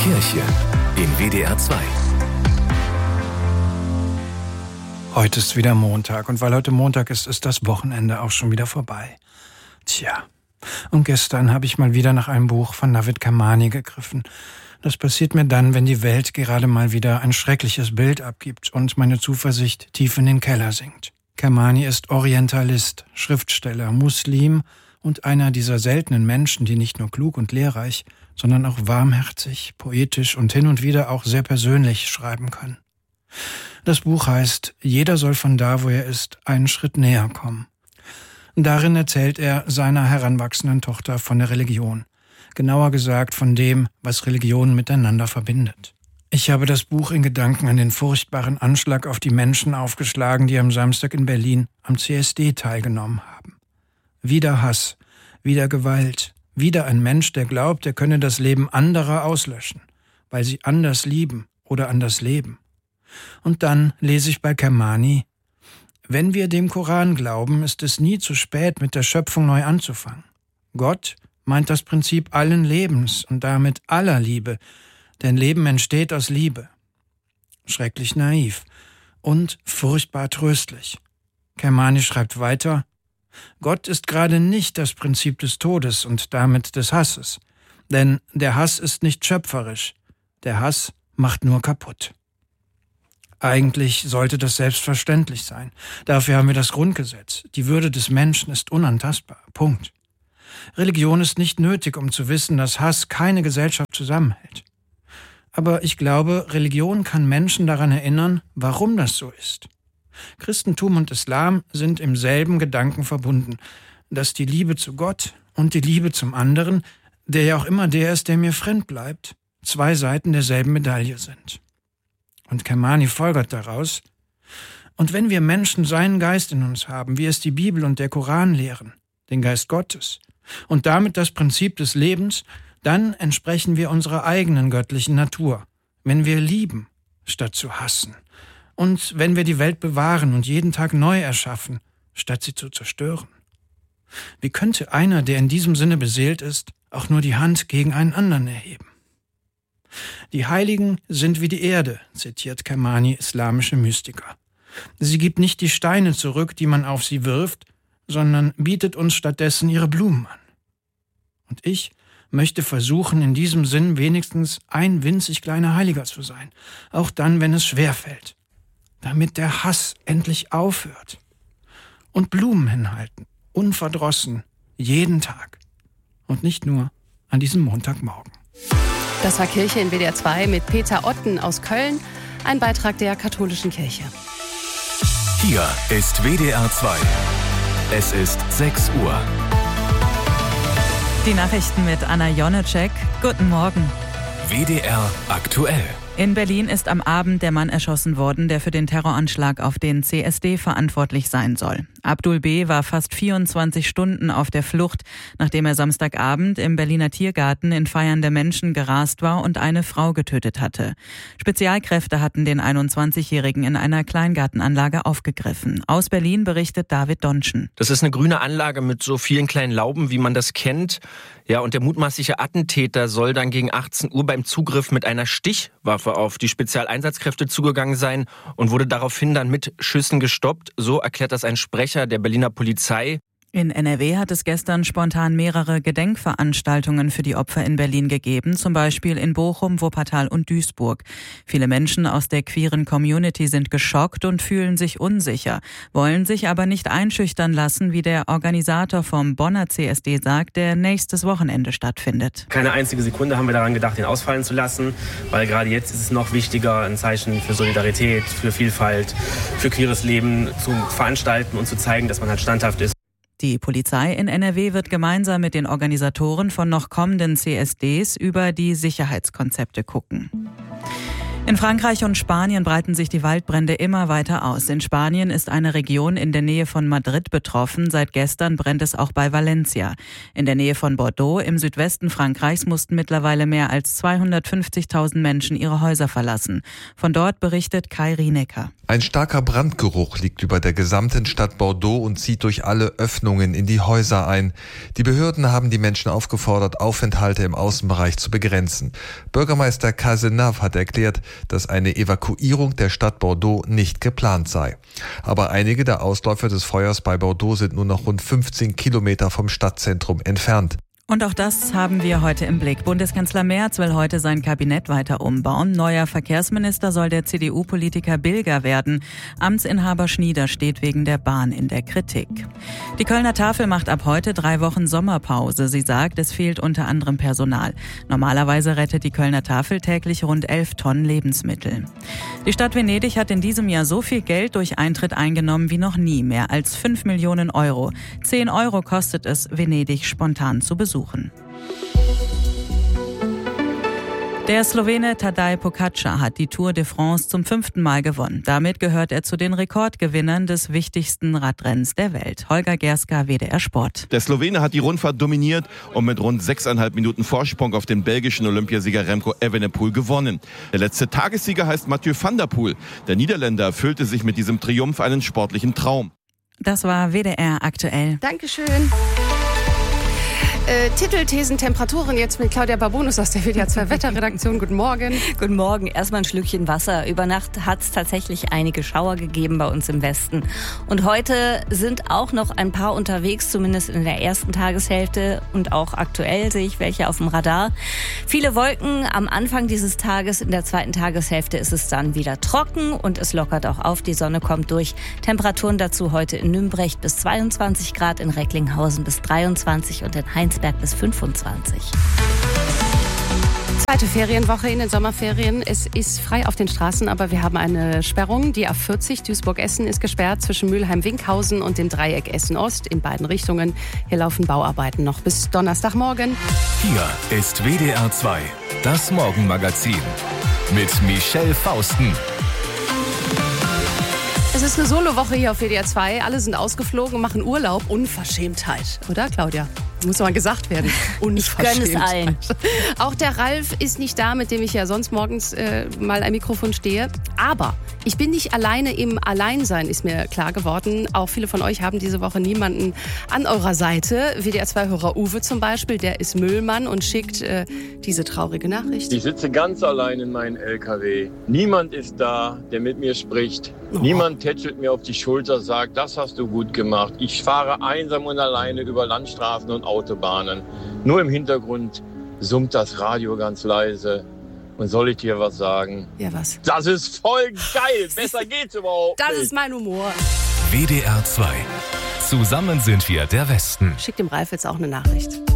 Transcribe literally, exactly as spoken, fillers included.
Kirche in W D R zwei. Heute ist wieder Montag und weil heute Montag ist, ist das Wochenende auch schon wieder vorbei. Tja, und gestern habe ich mal wieder nach einem Buch von Navid Kermani gegriffen. Das passiert mir dann, wenn die Welt gerade mal wieder ein schreckliches Bild abgibt und meine Zuversicht tief in den Keller sinkt. Kermani ist Orientalist, Schriftsteller, Muslim und einer dieser seltenen Menschen, die nicht nur klug und lehrreich, sondern auch warmherzig, poetisch und hin und wieder auch sehr persönlich schreiben können. Das Buch heißt »Jeder soll von da, wo er ist, einen Schritt näher kommen«. Darin erzählt er seiner heranwachsenden Tochter von der Religion. Genauer gesagt von dem, was Religionen miteinander verbindet. Ich habe das Buch in Gedanken an den furchtbaren Anschlag auf die Menschen aufgeschlagen, die am Samstag in Berlin am C S D teilgenommen haben. Wieder Hass, wieder Gewalt, wieder ein Mensch, der glaubt, er könne das Leben anderer auslöschen, weil sie anders lieben oder anders leben. Und dann lese ich bei Kermani: Wenn wir dem Koran glauben, ist es nie zu spät, mit der Schöpfung neu anzufangen. Gott meint das Prinzip allen Lebens und damit aller Liebe, denn Leben entsteht aus Liebe. Schrecklich naiv und furchtbar tröstlich. Kermani schreibt weiter: Gott ist gerade nicht das Prinzip des Todes und damit des Hasses, denn der Hass ist nicht schöpferisch, der Hass macht nur kaputt. Eigentlich sollte das selbstverständlich sein. Dafür haben wir das Grundgesetz. Die Würde des Menschen ist unantastbar. Punkt. Religion ist nicht nötig, um zu wissen, dass Hass keine Gesellschaft zusammenhält. Aber ich glaube, Religion kann Menschen daran erinnern, warum das so ist. Christentum und Islam sind im selben Gedanken verbunden, dass die Liebe zu Gott und die Liebe zum anderen, der ja auch immer der ist, der mir fremd bleibt, zwei Seiten derselben Medaille sind. Und Kermani folgert daraus: Und wenn wir Menschen seinen Geist in uns haben, wie es die Bibel und der Koran lehren, den Geist Gottes, und damit das Prinzip des Lebens, dann entsprechen wir unserer eigenen göttlichen Natur, wenn wir lieben, statt zu hassen, und wenn wir die Welt bewahren und jeden Tag neu erschaffen, statt sie zu zerstören. Wie könnte einer, der in diesem Sinne beseelt ist, auch nur die Hand gegen einen anderen erheben? Die Heiligen sind wie die Erde, zitiert Kermani islamische Mystiker. Sie gibt nicht die Steine zurück, die man auf sie wirft, sondern bietet uns stattdessen ihre Blumen an. Und ich möchte versuchen, in diesem Sinn wenigstens ein winzig kleiner Heiliger zu sein, auch dann, wenn es schwerfällt, damit der Hass endlich aufhört. Und Blumen hinhalten, unverdrossen, jeden Tag. Und nicht nur an diesem Montagmorgen. Das war Kirche in W D R zwei mit Peter Otten aus Köln, ein Beitrag der katholischen Kirche. Hier ist W D R zwei. Es ist sechs Uhr. Die Nachrichten mit Anna Jonecek. Guten Morgen. W D R aktuell. In Berlin ist am Abend der Mann erschossen worden, der für den Terroranschlag auf den C S D verantwortlich sein soll. Abdul B. war fast vierundzwanzig Stunden auf der Flucht, nachdem er Samstagabend im Berliner Tiergarten in feiernde Menschen gerast war und eine Frau getötet hatte. Spezialkräfte hatten den einundzwanzigjährigen in einer Kleingartenanlage aufgegriffen. Aus Berlin berichtet David Donschen. Das ist eine grüne Anlage mit so vielen kleinen Lauben, wie man das kennt. Ja, und der mutmaßliche Attentäter soll dann gegen achtzehn Uhr beim Zugriff mit einer Stichwaffe auf die Spezialeinsatzkräfte zugegangen sein und wurde daraufhin dann mit Schüssen gestoppt. So erklärt das ein Sprecher der Berliner Polizei. In N R W hat es gestern spontan mehrere Gedenkveranstaltungen für die Opfer in Berlin gegeben, zum Beispiel in Bochum, Wuppertal und Duisburg. Viele Menschen aus der queeren Community sind geschockt und fühlen sich unsicher, wollen sich aber nicht einschüchtern lassen, wie der Organisator vom Bonner C S D sagt, der nächstes Wochenende stattfindet. Keine einzige Sekunde haben wir daran gedacht, ihn ausfallen zu lassen, weil gerade jetzt ist es noch wichtiger, ein Zeichen für Solidarität, für Vielfalt, für queeres Leben zu veranstalten und zu zeigen, dass man halt standhaft ist. Die Polizei in N R W wird gemeinsam mit den Organisatoren von noch kommenden C S Ds über die Sicherheitskonzepte gucken. In Frankreich und Spanien breiten sich die Waldbrände immer weiter aus. In Spanien ist eine Region in der Nähe von Madrid betroffen. Seit gestern brennt es auch bei Valencia. In der Nähe von Bordeaux im Südwesten Frankreichs mussten mittlerweile mehr als zweihundertfünfzigtausend Menschen ihre Häuser verlassen. Von dort berichtet Kai Rienecker. Ein starker Brandgeruch liegt über der gesamten Stadt Bordeaux und zieht durch alle Öffnungen in die Häuser ein. Die Behörden haben die Menschen aufgefordert, Aufenthalte im Außenbereich zu begrenzen. Bürgermeister Cazenave hat erklärt, dass eine Evakuierung der Stadt Bordeaux nicht geplant sei. Aber einige der Ausläufer des Feuers bei Bordeaux sind nur noch rund fünfzehn Kilometer vom Stadtzentrum entfernt. Und auch das haben wir heute im Blick. Bundeskanzler Merz will heute sein Kabinett weiter umbauen. Neuer Verkehrsminister soll der C D U-Politiker Bilger werden. Amtsinhaber Schnieder steht wegen der Bahn in der Kritik. Die Kölner Tafel macht ab heute drei Wochen Sommerpause. Sie sagt, es fehlt unter anderem Personal. Normalerweise rettet die Kölner Tafel täglich rund elf Tonnen Lebensmittel. Die Stadt Venedig hat in diesem Jahr so viel Geld durch Eintritt eingenommen wie noch nie. Mehr als fünf Millionen Euro. Zehn Euro kostet es, Venedig spontan zu besuchen. Der Slowene Tadej Pogačar hat die Tour de France zum fünften Mal gewonnen. Damit gehört er zu den Rekordgewinnern des wichtigsten Radrennens der Welt. Holger Gerska, W D R Sport. Der Slowene hat die Rundfahrt dominiert und mit rund sechseinhalb Minuten Vorsprung auf den belgischen Olympiasieger Remco Evenepoel gewonnen. Der letzte Tagessieger heißt Mathieu van der Poel. Der Niederländer erfüllte sich mit diesem Triumph einen sportlichen Traum. Das war W D R aktuell. Dankeschön. Äh, Titel, Thesen, Temperaturen jetzt mit Claudia Babonus aus der W D R zwei Wetterredaktion. Guten Morgen. Guten Morgen. Erstmal ein Schlückchen Wasser. Über Nacht hat es tatsächlich einige Schauer gegeben bei uns im Westen. Und heute sind auch noch ein paar unterwegs, zumindest in der ersten Tageshälfte. Und auch aktuell sehe ich welche auf dem Radar. Viele Wolken am Anfang dieses Tages. In der zweiten Tageshälfte ist es dann wieder trocken und es lockert auch auf. Die Sonne kommt durch. Temperaturen dazu heute in Nümbrecht bis zweiundzwanzig Grad, in Recklinghausen bis dreiundzwanzig und in Heinz bis fünfundzwanzig. Zweite Ferienwoche in den Sommerferien. Es ist frei auf den Straßen, aber wir haben eine Sperrung. Die A vierzig Duisburg-Essen ist gesperrt zwischen Mülheim-Winkhausen und dem Dreieck Essen-Ost in beiden Richtungen. Hier laufen Bauarbeiten noch bis Donnerstagmorgen. Hier ist W D R zwei, das Morgenmagazin mit Michelle Fausten. Es ist eine Solowoche hier auf W D R zwei. Alle sind ausgeflogen und machen Urlaub. Unverschämtheit, oder Claudia? Muss mal gesagt werden. Ich gönne es allen. Auch der Ralf ist nicht da, mit dem ich ja sonst morgens äh, mal am Mikrofon stehe. Aber ich bin nicht alleine im Alleinsein, ist mir klar geworden. Auch viele von euch haben diese Woche niemanden an eurer Seite. W D R zwei-Hörer Uwe zum Beispiel, der ist Müllmann und schickt äh, diese traurige Nachricht. Ich sitze ganz allein in meinem L K W. Niemand ist da, der mit mir spricht. Oh. Niemand tätschelt mir auf die Schulter, sagt, das hast du gut gemacht. Ich fahre einsam und alleine über Landstraßen und Autobahnen. Nur im Hintergrund summt das Radio ganz leise. Und soll ich dir was sagen? Ja, was? Das ist voll geil. Besser geht's überhaupt Das nicht. ist mein Humor. W D R zwei. Zusammen sind wir der Westen. Schick dem Ralf jetzt auch eine Nachricht.